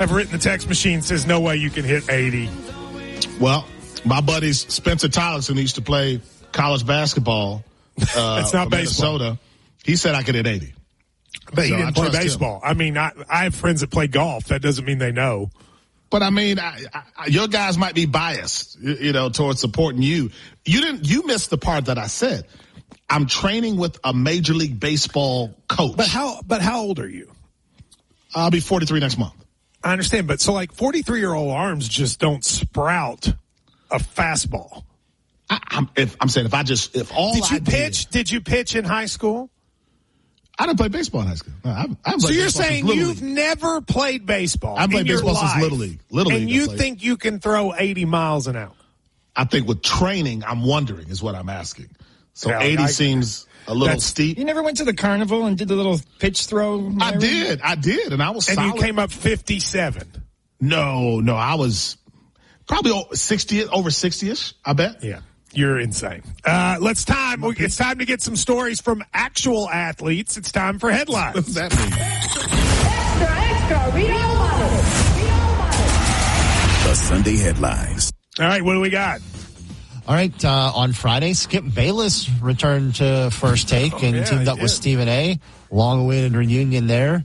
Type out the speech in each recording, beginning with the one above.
have written the text machine says no way you can hit 80. Well, my buddy Spencer Tolleson used to play college basketball. That's not baseball. Minnesota. He said I could hit 80. But he didn't play baseball. I mean, I have friends that play golf. That doesn't mean they know. But I mean, your guys might be biased, towards supporting you. You missed the part that I said. I'm training with a Major League Baseball coach. But how old are you? I'll be 43 next month. I understand, but so 43-year-old arms just don't sprout a fastball. Did you pitch in high school? I didn't play baseball in high school. No, so you're saying you've never played baseball? I played baseball since Little League. And you think you can throw 80 miles an hour? I think with training, I'm wondering is what I'm asking. So 80 seems a little steep. You never went to the carnival and did the little pitch throw? I did, and I was solid. And you came up 57. No, I was probably over 60-ish, I bet. Yeah. You're insane. It's time to get some stories from actual athletes. It's time for headlines. What does that mean? Extra, read all about it. The Sunday headlines. All right, what do we got? All right, on Friday, Skip Bayless returned to First Take and teamed up with Stephen A. Long-awaited reunion there.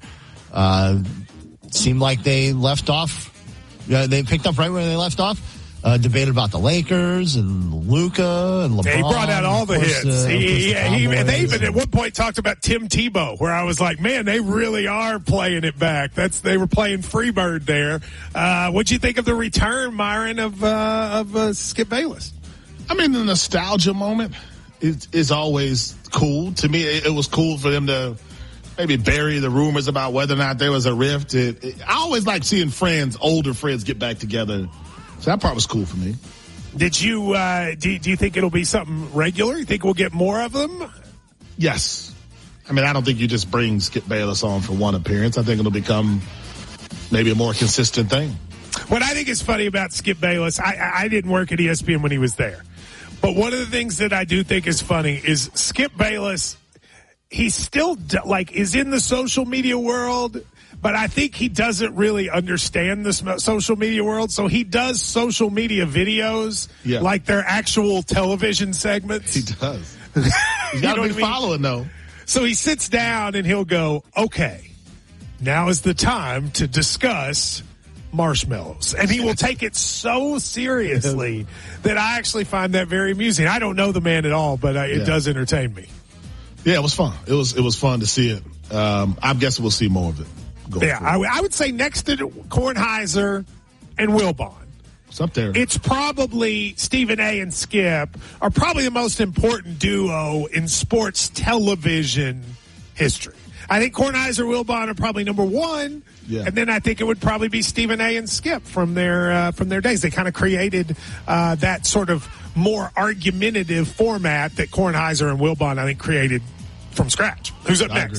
Seemed like they left off. They picked up right where they left off. Debated about the Lakers and Luka and LeBron. He brought out all the hits. They even at one point talked about Tim Tebow, where I was like, man, they really are playing it back. They were playing Freebird there. What'd you think of the return, Myron, of Skip Bayless? I mean, the nostalgia moment is always cool. To me, it was cool for them to maybe bury the rumors about whether or not there was a rift. I always like seeing older friends get back together. So that part was cool for me. Did you, do you think it'll be something regular? You think we'll get more of them? Yes. I mean, I don't think you just bring Skip Bayless on for one appearance. I think it'll become maybe a more consistent thing. What I think is funny about Skip Bayless, I didn't work at ESPN when he was there. But one of the things that I do think is funny is Skip Bayless, he still is in the social media world, but I think he doesn't really understand the social media world. So he does social media videos like they're actual television segments. He does. He's got to be following, though. So he sits down and he'll go, okay, now is the time to discuss marshmallows. And he will take it so seriously that I actually find that very amusing. I don't know the man at all, but it does entertain me. Yeah, it was fun. It was fun to see it. I guess we'll see more of it. I would say next to Kornheiser and Wilbon. It's up there. It's probably Stephen A. and Skip are probably the most important duo in sports television history. I think Kornheiser, Wilbon are probably number one. Yeah. And then I think it would probably be Stephen A. and Skip from their days. They kind of created that sort of more argumentative format that Kornheiser and Wilbon, I think, created from scratch. Who's up next?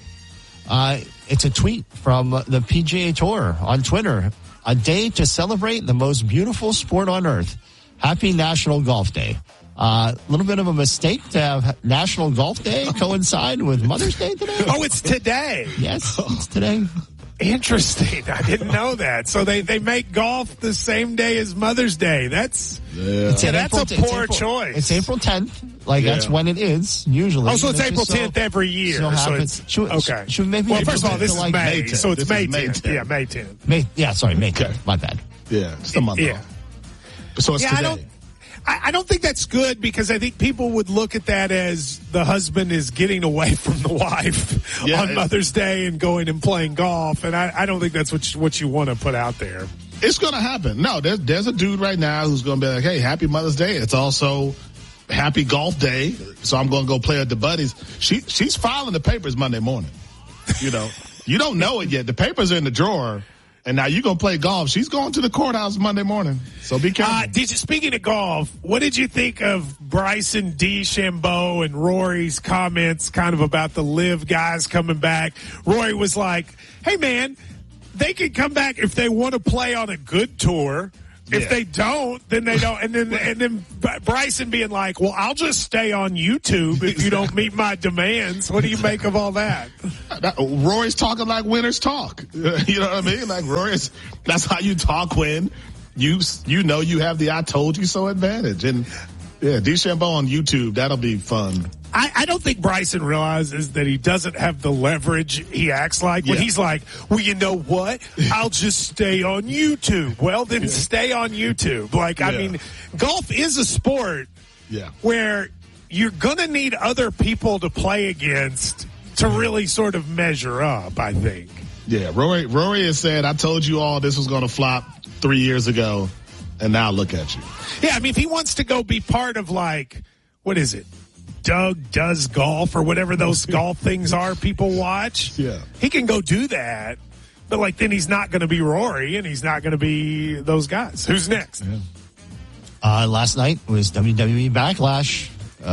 It's a tweet from the PGA Tour on Twitter. A day to celebrate the most beautiful sport on earth. Happy National Golf Day. A little bit of a mistake to have National Golf Day coincide with Mother's Day today. Oh, it's today. Yes, it's today. Interesting. I didn't know that. So they make golf the same day as Mother's Day. That's a poor choice. It's April 10th. That's when it is, usually. Oh, so it's April 10th every year. Okay. Well, first of all, this is May, so it's May 10th. Yeah, May 10th. May 10th. Okay. My bad. Yeah, just a month off. So it's today. I don't think that's good because I think people would look at that as the husband is getting away from the wife on Mother's Day and going and playing golf. And I don't think that's what you want to put out there. It's going to happen. No, there's a dude right now who's going to be like, hey, happy Mother's Day. It's also happy golf day. So I'm going to go play with the buddies. She's filing the papers Monday morning. You don't know it yet. The papers are in the drawer. And now you're going to play golf. She's going to the courthouse Monday morning. So be careful. Speaking of golf, what did you think of Bryson DeChambeau and Rory's comments kind of about the LIV guys coming back? Rory was like, hey, man, they can come back if they want to play on a good tour. If they don't, then they don't. And then Bryson being like, well, I'll just stay on YouTube if you don't meet my demands. What do you make of all that? Rory's talking like winners talk. You know what I mean? Like that's how you talk when you know you have the I told you so advantage. And yeah, DeChambeau on YouTube, that'll be fun. I don't think Bryson realizes that he doesn't have the leverage he acts like when he's like, well, you know what? I'll just stay on YouTube. Well, then stay on YouTube. Like, I mean, golf is a sport where you're going to need other people to play against to really sort of measure up, I think. Yeah, Rory has said, I told you all this was going to flop 3 years ago, and now look at you. Yeah, I mean, if he wants to go be part of, like, what is it? Doug Does Golf or whatever those golf things are people watch. Yeah. He can go do that, but like then he's not going to be Rory and he's not going to be those guys. Who's next? Yeah. Last night was WWE Backlash.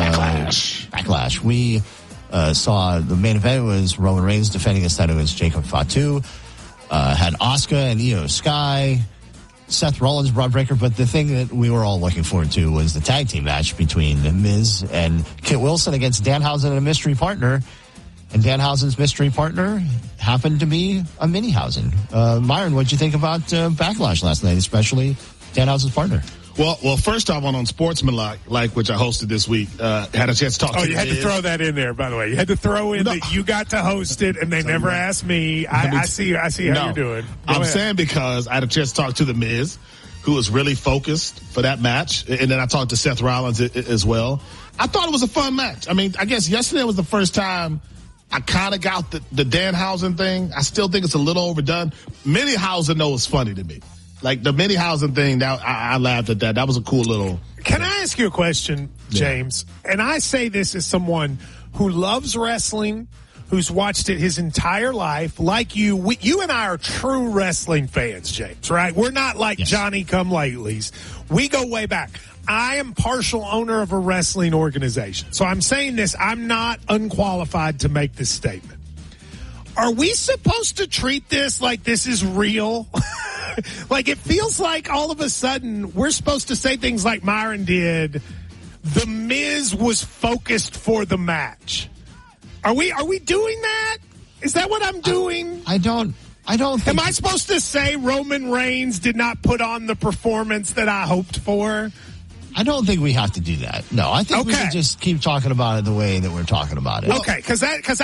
Backlash. We saw the main event was Roman Reigns defending his title against Jacob Fatu. Had Asuka and Io Sky. Seth Rollins, Braun Breaker, but the thing that we were all looking forward to was the tag team match between The Miz and Kit Wilson against Danhausen and a mystery partner. And Danhausen's mystery partner happened to be a Minihausen. Myron, what'd you think about Backlash last night, especially Danhausen's partner? Well, first off, on Sportsmanlike, which I hosted this week, had a chance to talk to you had to throw that in there, by the way. You had to throw in that you got to host it, and they never asked me. I see how you're doing. I'm saying because I had a chance to talk to The Miz, who was really focused for that match, and then I talked to Seth Rollins as well. I thought it was a fun match. I mean, I guess yesterday was the first time I kind of got the Danhausen thing. I still think it's a little overdone. Minihausen, though, is funny to me. Like the Minihausen thing, I laughed at that. That was a cool little. Can I ask you a question, James? Yeah. And I say this as someone who loves wrestling, who's watched it his entire life. Like you, you and I are true wrestling fans, James, right? We're not like Johnny-come-latelys. We go way back. I am partial owner of a wrestling organization. So I'm saying this. I'm not unqualified to make this statement. Are we supposed to treat this like this is real? Like it feels like all of a sudden we're supposed to say things like Myron did. The Miz was focused for the match. Are we doing that? Is that what I'm doing? I don't think. Am I supposed to say Roman Reigns did not put on the performance that I hoped for? I don't think we have to do that. No, I think we can just keep talking about it the way that we're talking about it. Okay, because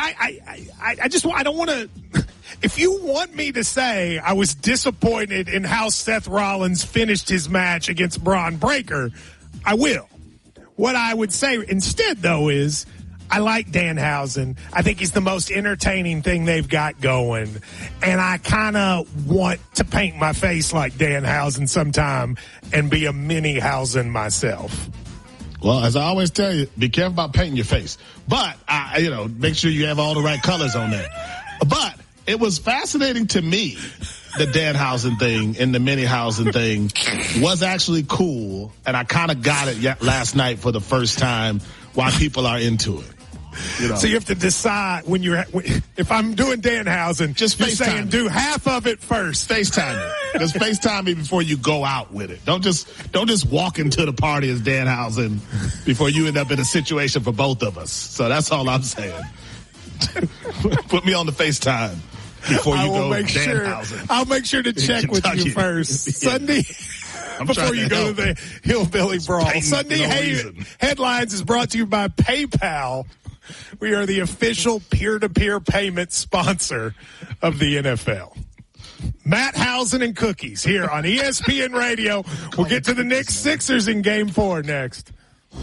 I don't want to. If you want me to say I was disappointed in how Seth Rollins finished his match against Braun Breaker, I will. What I would say instead, though, is I like Danhausen. I think he's the most entertaining thing they've got going. And I kind of want to paint my face like Danhausen sometime and be a Minihausen myself. Well, as I always tell you, be careful about painting your face. But, make sure you have all the right colors on there. But it was fascinating to me, the Danhausen thing and the Minihausen thing was actually cool. And I kind of got it last night for the first time why people are into it. You know. So you have to decide if I'm doing Danhausen, just you're saying do half of it first. FaceTime me. Just FaceTime me before you go out with it. Don't just walk into the party as Danhausen before you end up in a situation for both of us. So that's all I'm saying. Put me on the FaceTime before you go Danhausen. I'll make sure to check with you first. Yeah. Sunday. Before you go to the Hillbilly Brawl. Sunday Headlines is brought to you by PayPal. We are the official peer-to-peer payment sponsor of the NFL. Matt Hausen and Cookies here on ESPN Radio. We'll get to the Knicks Sixers in Game 4 next.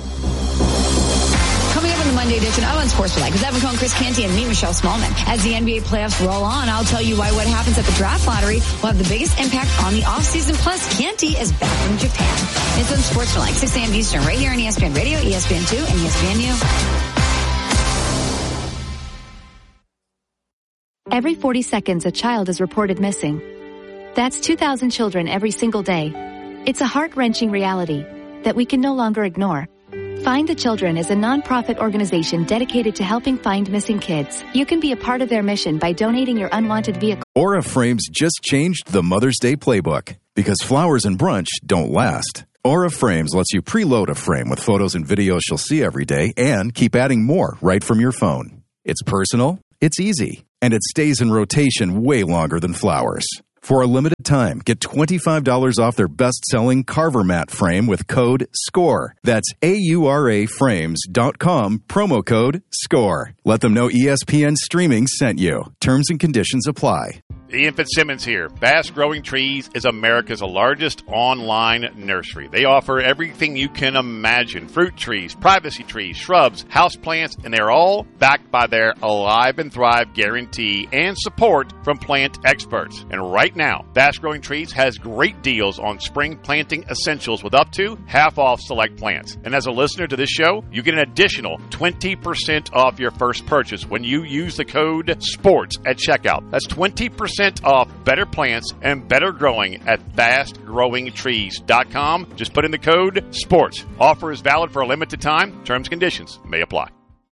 Coming up in the Monday edition of Unsportsmanlike with Evan Cohen, Chris Canty, and me, Michelle Smallman. As the NBA playoffs roll on, I'll tell you why what happens at the draft lottery will have the biggest impact on the offseason. Plus, Canty is back from Japan. It's Unsportsmanlike, 6 a.m. Eastern, right here on ESPN Radio, ESPN2, and ESPNU. Every 40 seconds, a child is reported missing. That's 2,000 children every single day. It's a heart-wrenching reality that we can no longer ignore. Find the Children is a non-profit organization dedicated to helping find missing kids. You can be a part of their mission by donating your unwanted vehicle. Aura Frames just changed the Mother's Day playbook. Because flowers and brunch don't last. Aura Frames lets you preload a frame with photos and videos she'll see every day and keep adding more right from your phone. It's personal, it's easy, and it stays in rotation way longer than flowers. For a limited time, get $25 off their best-selling Carver Mat frame with code SCORE. That's AURAFrames.com, promo code SCORE. Let them know ESPN Streaming sent you. Terms and conditions apply. Ian Fitzsimmons here. Fast Growing Trees is America's largest online nursery. They offer everything you can imagine. Fruit trees, privacy trees, shrubs, houseplants, and they're all backed by their Alive and Thrive guarantee and support from plant experts. And right now, Fast Growing Trees has great deals on spring planting essentials with up to half off select plants. And as a listener to this show, you get an additional 20% off your first purchase when you use the code SPORTS at checkout. That's 20% off better plants and better growing at fastgrowingtrees.com. Just put in the code SPORTS. Offer is valid for a limited time. Terms and conditions may apply.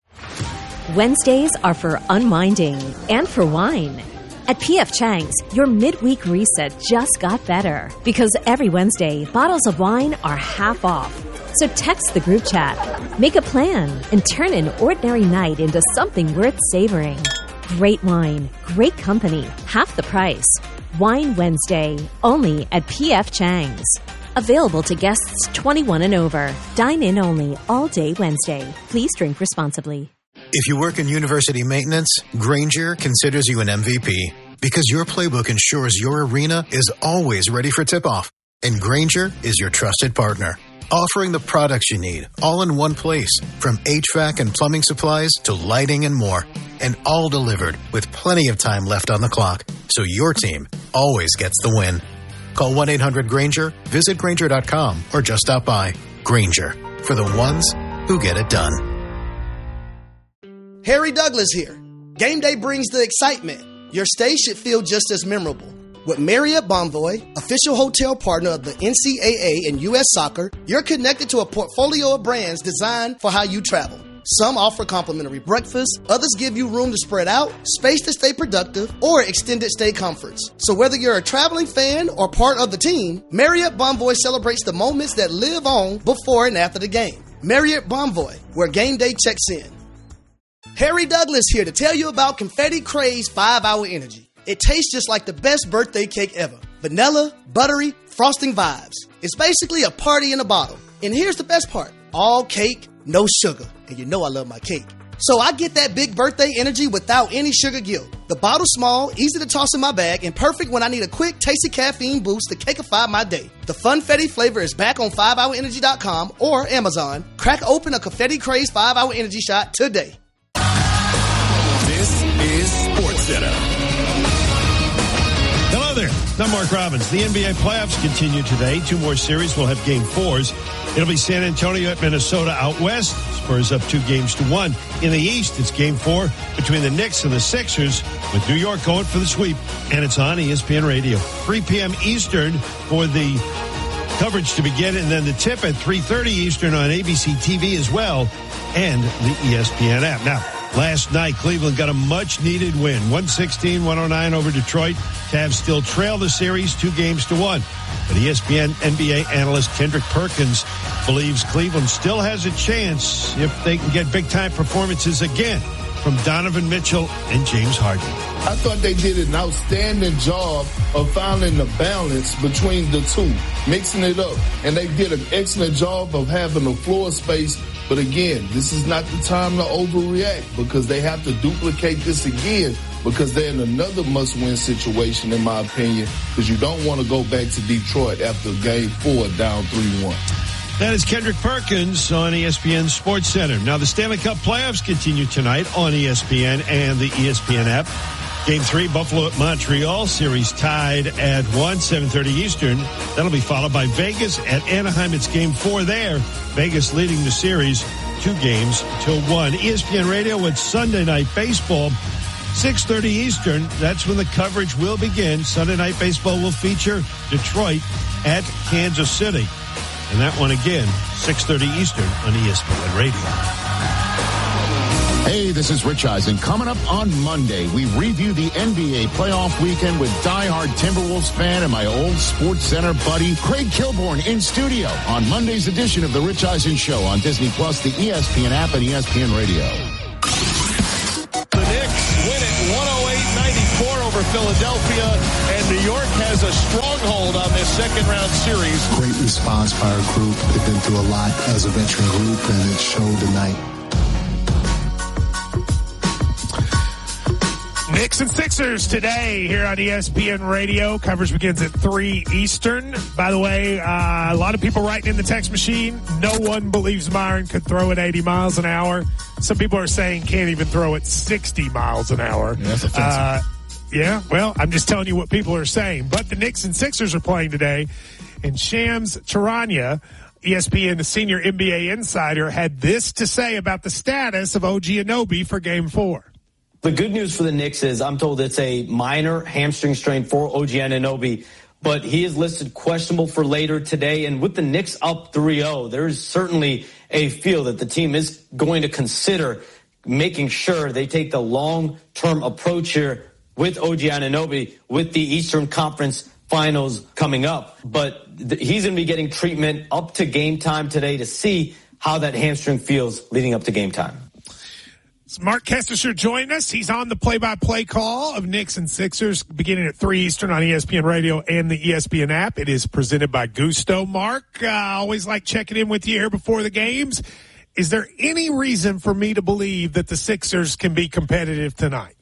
Wednesdays are for unwinding and for wine. At P.F. Chang's, your midweek reset just got better because every Wednesday, bottles of wine are half off. So text the group chat, make a plan, and turn an ordinary night into something worth savoring. Great wine, great company, half the price. Wine Wednesday, only at P.F. Chang's. Available to guests 21 and over. Dine in only all day Wednesday. Please drink responsibly. If you work in university maintenance, Grainger considers you an MVP because your playbook ensures your arena is always ready for tip-off. And Grainger is your trusted partner, offering the products you need all in one place, from HVAC and plumbing supplies to lighting and more. And all delivered with plenty of time left on the clock, so your team always gets the win. Call 1-800-GRAINGER, visit Grainger.com, or just stop by. Grainger, for the ones who get it done. Harry Douglas here. Game day brings the excitement. Your stay should feel just as memorable. With Marriott Bonvoy, official hotel partner of the NCAA and U.S. Soccer, you're connected to a portfolio of brands designed for how you travel. Some offer complimentary breakfast, others give you room to spread out, space to stay productive, or extended stay comforts. So whether you're a traveling fan or part of the team, Marriott Bonvoy celebrates the moments that live on before and after the game. Marriott Bonvoy, where game day checks in. Harry Douglas here to tell you about Confetti Craze 5-Hour Energy. It tastes just like the best birthday cake ever. Vanilla, buttery, frosting vibes. It's basically a party in a bottle. And here's the best part. All cake, no sugar. And you know I love my cake. So I get that big birthday energy without any sugar guilt. The bottle's small, easy to toss in my bag, and perfect when I need a quick, tasty caffeine boost to cakeify my day. The Funfetti flavor is back on 5hourenergy.com or Amazon. Crack open a Confetti Craze 5-Hour Energy shot today. This is SportsCenter. Hello there. I'm Mark Robbins. The NBA playoffs continue today. 2 more series will have game 4s. It'll be San Antonio at Minnesota out west. Spurs up 2-1. In the East, it's game 4 between the Knicks and the Sixers, with New York going for the sweep. And it's on ESPN Radio. 3 p.m. Eastern for the coverage to begin, and then the tip at 3:30 Eastern on ABC TV as well, and the ESPN app. Now, last night, Cleveland got a much-needed win, 116-109 over Detroit. Cavs still trail the series 2-1. But ESPN NBA analyst Kendrick Perkins believes Cleveland still has a chance if they can get big-time performances again from Donovan Mitchell and James Harden. I thought they did an outstanding job of finding the balance between the two, mixing it up. And they did an excellent job of having the floor space. But again, this is not the time to overreact because they have to duplicate this again because they're in another must-win situation, in my opinion, because you don't want to go back to Detroit after game 4 down 3-1. That is Kendrick Perkins on ESPN SportsCenter. Now, the Stanley Cup playoffs continue tonight on ESPN and the ESPN app. Game 3, Buffalo at Montreal. Series tied at 7:30 Eastern. That'll be followed by Vegas at Anaheim. It's game 4 there. Vegas leading the series 2-1. ESPN Radio with Sunday Night Baseball. 6:30 Eastern. That's when the coverage will begin. Sunday Night Baseball will feature Detroit at Kansas City. And that one again, 6:30 Eastern on ESPN Radio. Hey, this is Rich Eisen. Coming up on Monday, we review the NBA playoff weekend with diehard Timberwolves fan and my old Sports Center buddy, Craig Kilborn, in studio on Monday's edition of The Rich Eisen Show on Disney Plus, the ESPN app, and ESPN Radio. The Knicks win it 108-94 over Philadelphia, and New York has a stronghold on this second-round series. Great response by our group. They've been through a lot as a veteran group, and it showed tonight. Knicks and Sixers today here on ESPN Radio. Coverage begins at 3 Eastern. By the way, a lot of people writing in the text machine. No one believes Myron could throw at 80 miles an hour. Some people are saying can't even throw at 60 miles an hour. Yeah, that's offensive. Yeah, well, I'm just telling you what people are saying. But the Knicks and Sixers are playing today. And Shams Charania, ESPN senior NBA insider, had this to say about the status of OG Anunoby for Game 4. The good news for the Knicks is I'm told it's a minor hamstring strain for OG Anunoby, but he is listed questionable for later today. And with the Knicks up 3-0, there's certainly a feel that the team is going to consider making sure they take the long-term approach here with OG Anunoby with the Eastern Conference Finals coming up. But he's going to be getting treatment up to game time today to see how that hamstring feels leading up to game time. Mark Kestisher joined us. He's on the play-by-play call of Knicks and Sixers beginning at 3 Eastern on ESPN Radio and the ESPN app. It is presented by Gusto. Mark, always like checking in with you here before the games. Is there any reason for me to believe that the Sixers can be competitive tonight?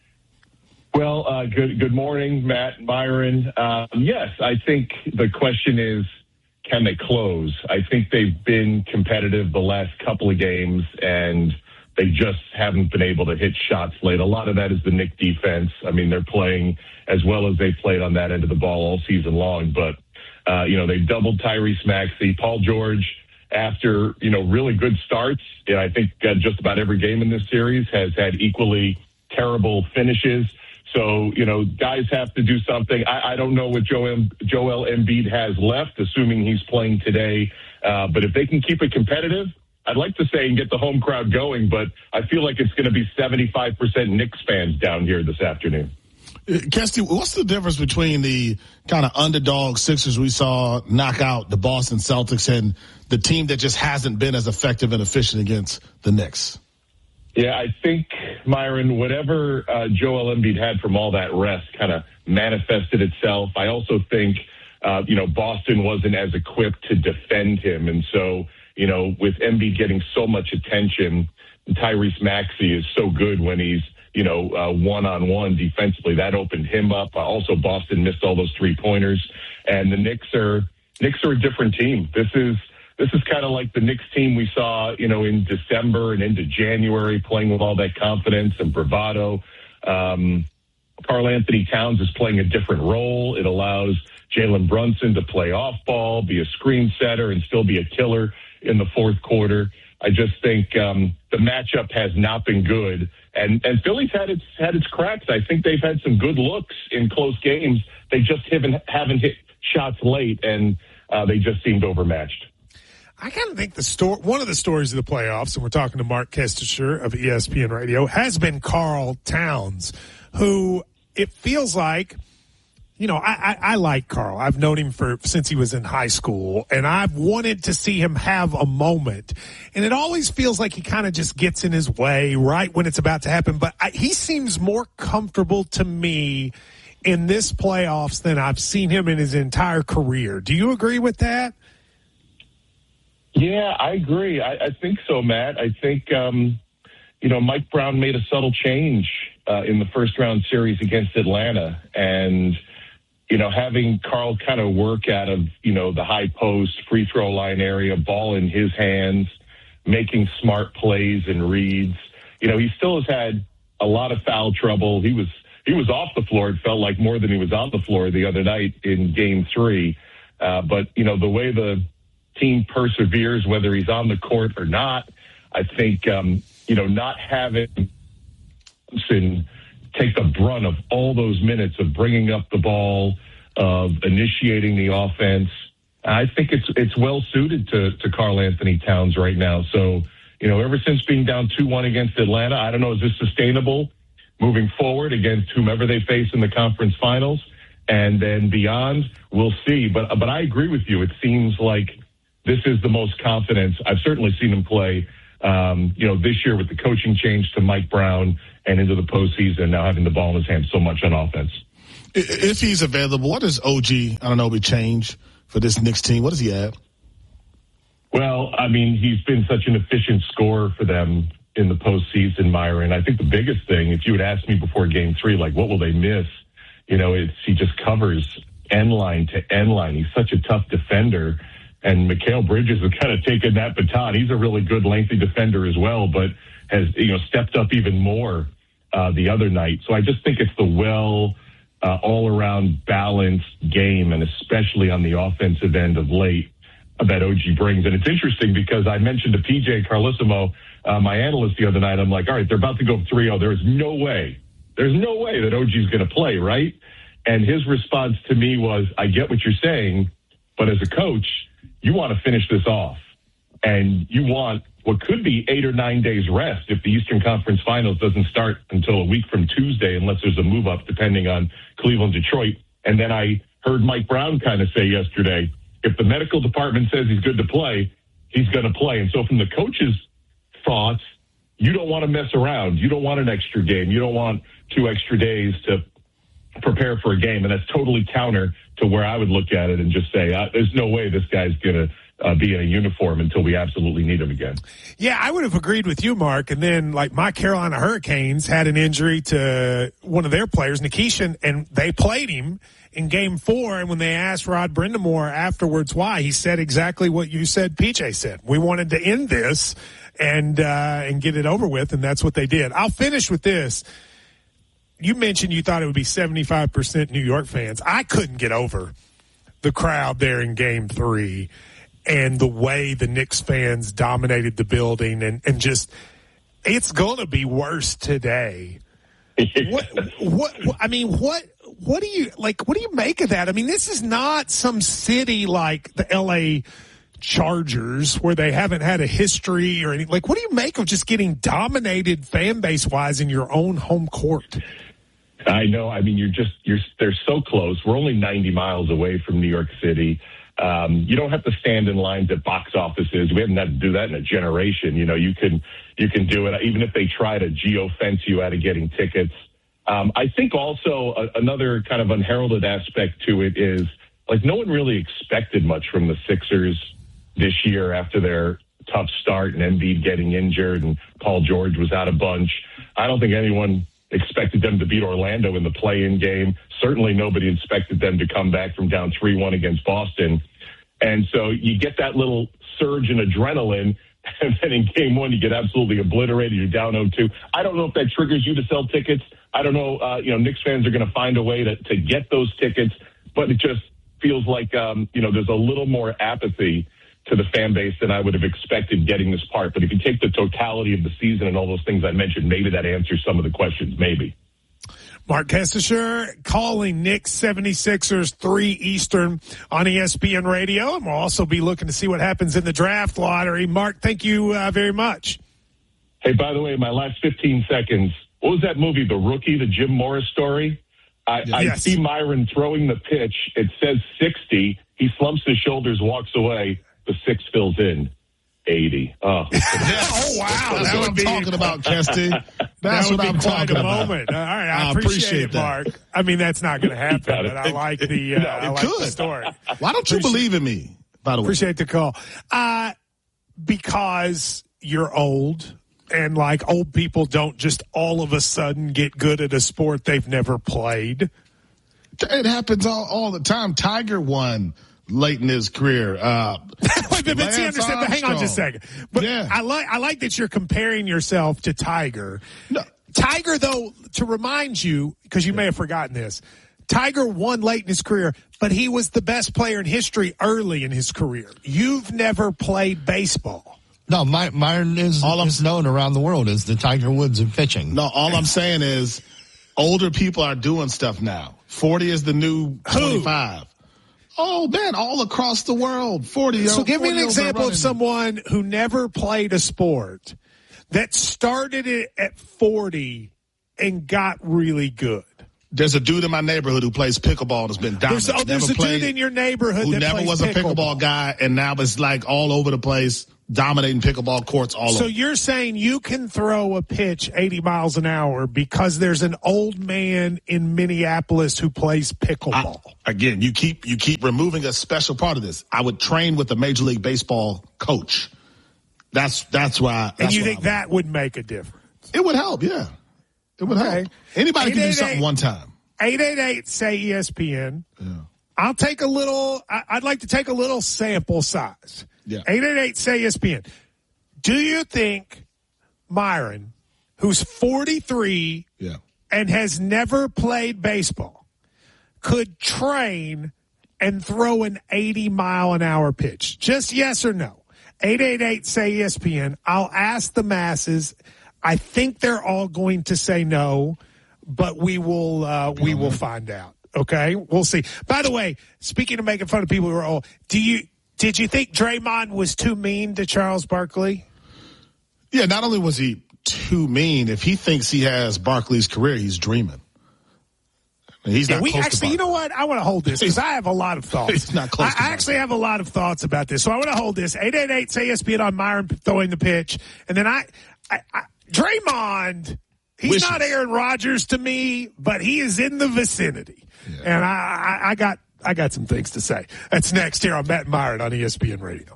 Well, good morning, Matt and Byron. Yes, I think the question is, can they close? I think they've been competitive the last couple of games, and they just haven't been able to hit shots late. A lot of that is the Knicks defense. I mean, they're playing as well as they played on that end of the ball all season long. But, they doubled Tyrese Maxey. Paul George, after, really good starts, and I think just about every game in this series has had equally terrible finishes. So, guys have to do something. I don't know what Joel Embiid has left, assuming he's playing today. But if they can keep it competitive, I'd like to say and get the home crowd going, but I feel like it's going to be 75% Knicks fans down here this afternoon. Kesty, what's the difference between the kind of underdog Sixers we saw knock out the Boston Celtics and the team that just hasn't been as effective and efficient against the Knicks? Yeah, I think, Myron, whatever Joel Embiid had from all that rest kind of manifested itself. I also think, Boston wasn't as equipped to defend him, and so with Embiid getting so much attention, Tyrese Maxey is so good when he's, one-on-one defensively. That opened him up. Also, Boston missed all those three-pointers. And the Knicks are a different team. This is kind of like the Knicks team we saw, in December and into January, playing with all that confidence and bravado. Karl-Anthony Towns is playing a different role. It allows Jalen Brunson to play off ball, be a screen setter, and still be a killer in the fourth quarter. I just think the matchup has not been good, and Philly's had its cracks. I think they've had some good looks in close games. They just haven't hit shots late, and they just seemed overmatched. I kind of think one of the stories of the playoffs, and we're talking to Mark Kestisher of ESPN Radio, has been Karl Towns, who it feels like. I like Karl. I've known him since he was in high school, and I've wanted to see him have a moment. And it always feels like he kind of just gets in his way right when it's about to happen. But he seems more comfortable to me in this playoffs than I've seen him in his entire career. Do you agree with that? Yeah, I agree. I think so, Matt. I think, Mike Brown made a subtle change in the first-round series against Atlanta, and having Karl kind of work out of, the high post, free throw line area, ball in his hands, making smart plays and reads. He still has had a lot of foul trouble. He was off the floor. It felt like more than he was on the floor the other night in Game 3. But the way the team perseveres, whether he's on the court or not, I think, not having take the brunt of all those minutes of bringing up the ball, of initiating the offense. I think it's well suited to Karl-Anthony Towns right now. So, ever since being down 2-1 against Atlanta, I don't know, is this sustainable moving forward against whomever they face in the conference finals? And then beyond, we'll see. But I agree with you. It seems like this is the most confidence. I've certainly seen him play, this year with the coaching change to Mike Brown and into the postseason, now having the ball in his hands so much on offense. If he's available, what does OG Anunoby change for this Knicks team? What does he add? Well, I mean, he's been such an efficient scorer for them in the postseason, Myron. I think the biggest thing, if you had asked me before Game 3, like, what will they miss? He just covers end line to end line. He's such a tough defender. And Mikal Bridges has kind of taken that baton. He's a really good, lengthy defender as well, but has, stepped up even more the other night. So I just think it's the all-around balanced game, and especially on the offensive end of late, that OG brings. And it's interesting because I mentioned to PJ Carlissimo, my analyst the other night, I'm like, all right, they're about to go 3-0. There's no way that OG's going to play, right? And his response to me was, I get what you're saying, but as a coach, you want to finish this off. And you want what could be 8 or 9 days rest if the Eastern Conference Finals doesn't start until a week from Tuesday, unless there's a move up depending on Cleveland, Detroit. And then I heard Mike Brown kind of say yesterday, if the medical department says he's good to play, he's going to play. And so from the coach's thoughts, you don't want to mess around. You don't want an extra game. You don't want 2 extra days to prepare for a game. And that's totally counter to where I would look at it and just say, there's no way this guy's going to be in a uniform until we absolutely need him again. Yeah, I would have agreed with you, Mark. And then, like, my Carolina Hurricanes had an injury to one of their players, Nikishin, and they played him in Game 4. And when they asked Rod Brindamore afterwards why, he said exactly what you said, PJ said. We wanted to end this and get it over with, and that's what they did. I'll finish with this. You mentioned you thought it would be 75% New York fans. I couldn't get over the crowd there in Game 3 and the way the Knicks fans dominated the building, and just, it's going to be worse today. What do you make of that? I mean, this is not some city like the LA Chargers where they haven't had a history or anything. Like, what do you make of just getting dominated fan base wise in your own home court? I know. I mean, they're so close. We're only 90 miles away from New York City. You don't have to stand in lines at box offices. We haven't had to do that in a generation. You can do it even if they try to geo-fence you out of getting tickets. I think also another kind of unheralded aspect to it is, like, no one really expected much from the Sixers this year after their tough start and Embiid getting injured and Paul George was out a bunch. I don't think anyone expected them to beat Orlando in the play-in game. Certainly nobody expected them to come back from down 3-1 against Boston. And so you get that little surge in adrenaline, and then in Game 1 you get absolutely obliterated. You're down 0-2. I don't know if that triggers you to sell tickets. I don't know. Knicks fans are going to find a way to get those tickets, but it just feels like, there's a little more apathy to the fan base than I would have expected getting this part. But if you take the totality of the season and all those things I mentioned, maybe that answers some of the questions, maybe. Mark Kestecher calling Knicks 76ers 3 Eastern on ESPN Radio. And we'll also be looking to see what happens in the draft lottery. Mark, thank you very much. Hey, by the way, my last 15 seconds, what was that movie, The Rookie, the Jim Morris story? I see Myron throwing the pitch. It says 60. He slumps his shoulders, walks away. The 6 fills in. 80. Oh, yes. Wow. That's what I'm talking about, Kesty. That's what I'm talking about. Moment. All right, I appreciate it, Mark. I mean, that's not going to happen, but I like the the story. Why don't you believe in me, by the way? Appreciate the call. Because you're old, and like old people don't just all of a sudden get good at a sport they've never played. It happens all the time. Tiger won late in his career. Wait, but hang on just a second. But yeah. I like that you're comparing yourself to Tiger. No. Tiger, though, to remind you, because you may have forgotten this, Tiger won late in his career, but he was the best player in history early in his career. You've never played baseball. No, Myron is known around the world as the Tiger Woods of pitching. No, all I'm saying is older people are doing stuff now. 40 is the new 25. Oh, man, all across the world. 40. So give me an example of someone who never played a sport that started it at 40 and got really good. There's a dude in my neighborhood who plays pickleball that's been dominant. There's a dude in your neighborhood who that never plays was a pickleball guy, and now is like all over the place, dominating pickleball courts all over. So you're saying you can throw a pitch 80 miles an hour because there's an old man in Minneapolis who plays pickleball. Again, you keep removing a special part of this. I would train with a Major League Baseball coach. That's why. And you think that would make a difference? It would help, yeah. It would help. Anybody can do something one time. 888-SAY-ESPN. Yeah. I'd like to take a little sample size. Yeah. 888-SAY-ESPN. Do you think Myron, who's 43 and has never played baseball, could train and throw an 80-mile-an-hour pitch? Just yes or no. 888-SAY-ESPN. I'll ask the masses. I think they're all going to say no, but we will find out. Okay, we'll see. By the way, speaking of making fun of people who are old, did you think Draymond was too mean to Charles Barkley? Yeah, not only was he too mean, if he thinks he has Barkley's career, he's dreaming. He's not close to you know what? I want to hold this because I have a lot of thoughts. He's not close I actually have a lot of thoughts about this, so I want to hold this. 888-SAY-ESPN on Myron throwing the pitch, and then Draymond, he's not Aaron Rodgers to me, but he is in the vicinity. Yeah. And I got some things to say. That's next here on Matt and Myron on ESPN Radio.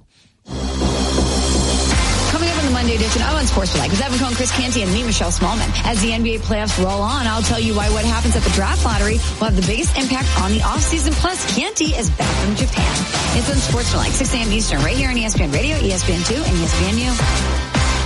Coming up on the Monday edition of Unsportsmanlike with Evan Cohen, Chris Canty, and me, Michelle Smallman. As the NBA playoffs roll on, I'll tell you why what happens at the draft lottery will have the biggest impact on the offseason. Plus, Canty is back from Japan. It's Unsportsmanlike, 6 a.m. Eastern, right here on ESPN Radio, ESPN2, and ESPNU.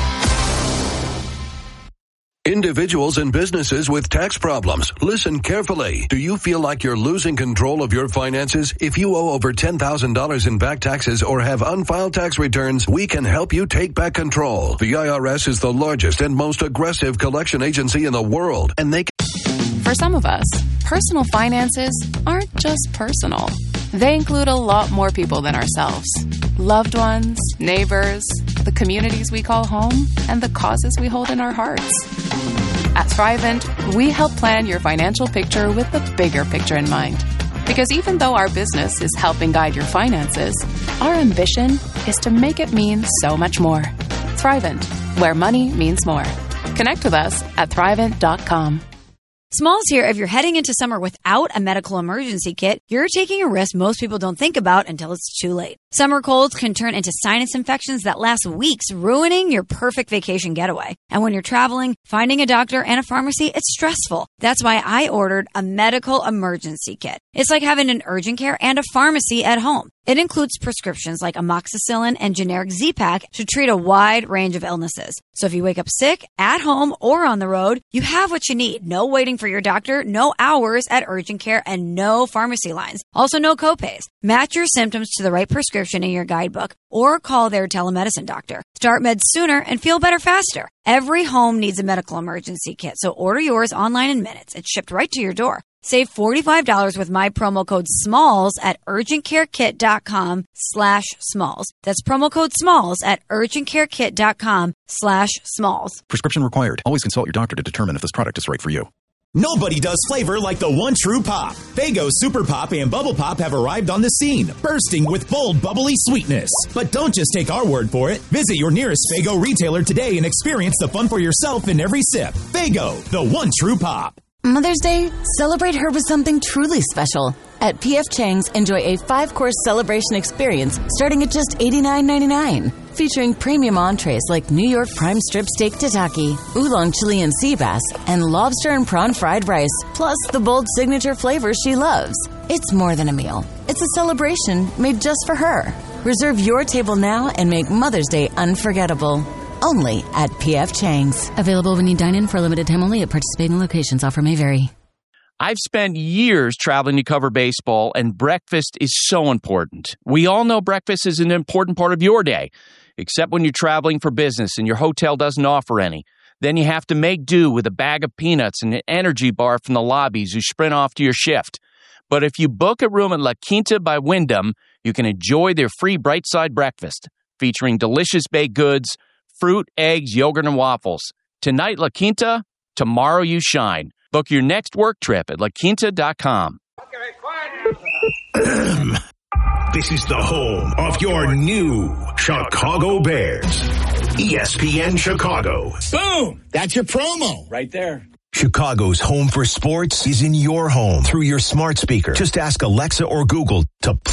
Individuals and businesses with tax problems, listen carefully. Do you feel like you're losing control of your finances? If you owe over $10,000 in back taxes or have unfiled tax returns, we can help you take back control. The IRS is the largest and most aggressive collection agency in the world, and they For some of us, personal finances aren't just personal. They include a lot more people than ourselves. Loved ones, neighbors, the communities we call home, and the causes we hold in our hearts. At Thrivent, we help plan your financial picture with the bigger picture in mind. Because even though our business is helping guide your finances, our ambition is to make it mean so much more. Thrivent, where money means more. Connect with us at Thrivent.com. Smalls here. If you're heading into summer without a medical emergency kit, you're taking a risk most people don't think about until it's too late. Summer colds can turn into sinus infections that last weeks, ruining your perfect vacation getaway. And when you're traveling, finding a doctor and a pharmacy, it's stressful. That's why I ordered a medical emergency kit. It's like having an urgent care and a pharmacy at home. It includes prescriptions like amoxicillin and generic Z-Pak to treat a wide range of illnesses. So if you wake up sick, at home, or on the road, you have what you need. No waiting for your doctor, no hours at urgent care, and no pharmacy lines. Also, no copays. Match your symptoms to the right prescription in your guidebook or call their telemedicine doctor. Start meds sooner and feel better faster. Every home needs a medical emergency kit, so order yours online in minutes. It's shipped right to your door. Save $45 with my promo code SMALLS at urgentcarekit.com/smalls. That's promo code SMALLS at urgentcarekit.com/smalls. Prescription required. Always consult your doctor to determine if this product is right for you. Nobody does flavor like the one true pop. Faygo Super Pop and Bubble Pop have arrived on the scene, bursting with bold, bubbly sweetness. But don't just take our word for it. Visit your nearest Faygo retailer today and experience the fun for yourself in every sip. Faygo, the one true pop. Mother's Day, celebrate her with something truly special. At P.F. Chang's, enjoy a 5-course celebration experience starting at just $89.99. Featuring premium entrees like New York prime strip steak tataki, oolong Chilean sea bass, and lobster and prawn fried rice, plus the bold signature flavors she loves. It's more than a meal. It's a celebration made just for her. Reserve your table now and make Mother's Day unforgettable. Only at P.F. Chang's. Available when you dine in for a limited time only at participating locations. Offer may vary. I've spent years traveling to cover baseball, and breakfast is so important. We all know breakfast is an important part of your day, except when you're traveling for business and your hotel doesn't offer any. Then you have to make do with a bag of peanuts and an energy bar from the lobby as you sprint off to your shift. But if you book a room at La Quinta by Wyndham, you can enjoy their free Bright Side breakfast, featuring delicious baked goods, fruit, eggs, yogurt, and waffles. Tonight, La Quinta, tomorrow you shine. Book your next work trip at laquinta.com. This is the home of your new Chicago Bears. ESPN Chicago. Boom! That's your promo. Right there. Chicago's home for sports is in your home through your smart speaker. Just ask Alexa or Google to